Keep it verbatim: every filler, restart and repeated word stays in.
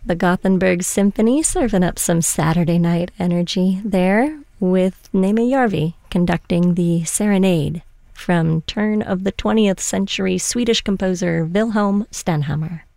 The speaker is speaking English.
The Gothenburg Symphony serving up some Saturday night energy there, with Neeme Järvi conducting the Serenade from turn of the twentieth century Swedish composer Wilhelm Stenhammar.